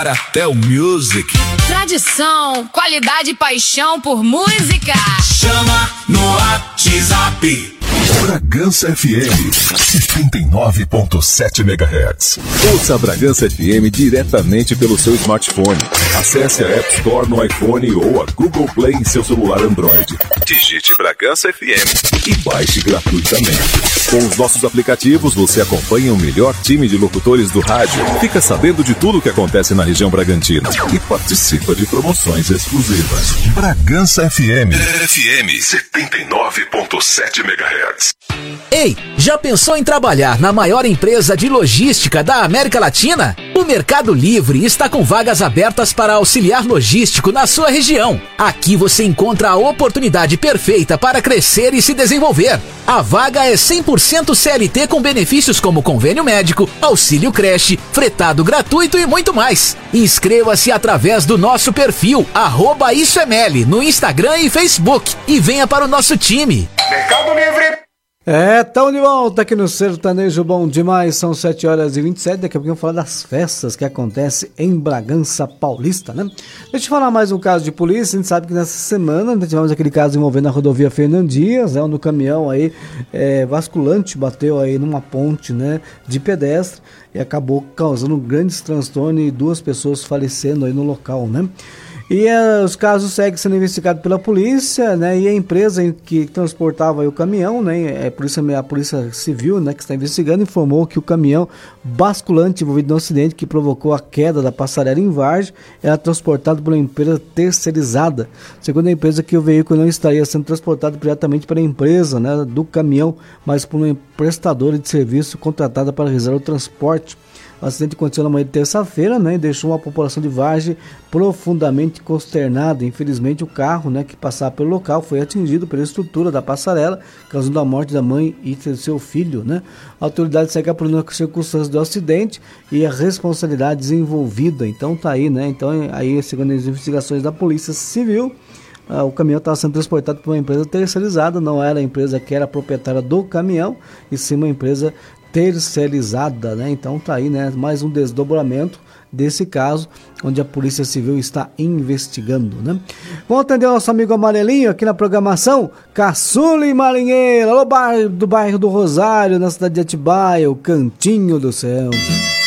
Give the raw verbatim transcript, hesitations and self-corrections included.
Até Music. Tradição, qualidade e paixão por música. Chama no WhatsApp. Bragança F M, setenta e nove ponto sete megahertz. Ouça a Bragança F M diretamente pelo seu smartphone. Acesse a App Store no iPhone ou a Google Play em seu celular Android. Digite Bragança F M e baixe gratuitamente. Com os nossos aplicativos, você acompanha o melhor time de locutores do rádio, fica sabendo de tudo o que acontece na região Bragantina e participa de promoções exclusivas. Bragança F M. F M setenta e nove ponto sete megahertz. Ei, já pensou em trabalhar na maior empresa de logística da América Latina? O Mercado Livre está com vagas abertas para auxiliar logístico na sua região. Aqui você encontra a oportunidade perfeita para crescer e se desenvolver. A vaga é cem por cento C L T com benefícios como convênio médico, auxílio creche, fretado gratuito e muito mais. Inscreva-se através do nosso perfil, arroba Isso é Meli, no Instagram e Facebook. E venha para o nosso time. Mercado Livre. É, tão de volta aqui no Sertanejo Bom Demais, são sete horas e vinte e sete, daqui a pouco vamos falar das festas que acontecem em Bragança Paulista, né? Deixa eu falar mais um caso de polícia. A gente sabe que nessa semana nós tivemos aquele caso envolvendo a rodovia Fernando Dias, né, onde o caminhão aí, é, basculante bateu aí numa ponte, né, de pedestre e acabou causando grandes transtornos e duas pessoas falecendo aí no local, né? E uh, os casos seguem sendo investigados pela polícia, né? E a empresa em que transportava aí o caminhão, né? É a polícia, a polícia civil, né, que está investigando, informou que o caminhão basculante envolvido no acidente que provocou a queda da passarela em Vargem era transportado por uma empresa terceirizada. Segundo a empresa, que o veículo não estaria sendo transportado diretamente para a empresa, né, do caminhão, mas por uma prestadora de serviço contratada para realizar o transporte. O acidente aconteceu na manhã de terça-feira, né, e deixou a população de Vargem profundamente consternada. Infelizmente, o carro, né, que passava pelo local foi atingido pela estrutura da passarela, causando a morte da mãe e do seu filho, né? A autoridade segue apurando as circunstâncias do acidente e as responsabilidades envolvidas. Então tá aí, né? Então aí, segundo as investigações da Polícia Civil, Uh, o caminhão estava sendo transportado por uma empresa terceirizada, não era a empresa que era proprietária do caminhão, e sim uma empresa terceirizada, né? Então tá aí, né, mais um desdobramento desse caso, onde a Polícia Civil está investigando, né? Vamos atender o nosso amigo Amarelinho aqui na programação, Caçula e Marinheiro, alô, bairro, do bairro do Rosário, na cidade de Atibaia, o Cantinho do Céu.